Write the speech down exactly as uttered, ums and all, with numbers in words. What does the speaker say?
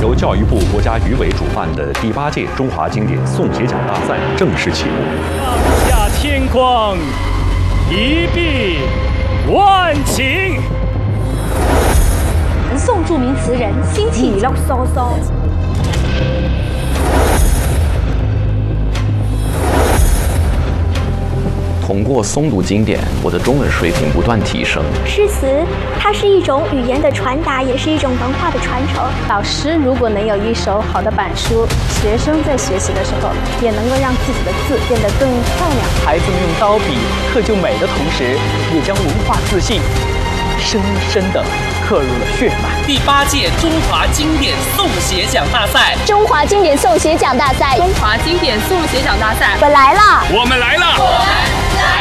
由教育部国家语委主办的第八届中华经典诵写奖大赛正式启幕。 放下天光，一碧万顷。 宋著名词人辛弃疾。 嗦嗦。 通过诵读经典，我的中文水平不断提升。 诗词，它是一种语言的传达，也是一种文化的传承。 老师如果能有一手好的板书，学生在学习的时候也能够让自己的字变得更漂亮。 孩子们用刀笔刻就美的同时，也将文化自信深深地刻入了血脉。 第八届中华经典诵写奖大赛， 中华经典诵写奖大赛， 中华经典诵写奖大赛， 我来了， 我们来了。